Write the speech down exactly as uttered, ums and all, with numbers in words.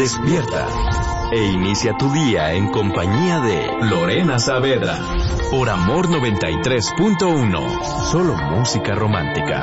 Despierta e inicia tu día en compañía de Lorena Saavedra por Amor noventa y tres punto uno. Solo música romántica.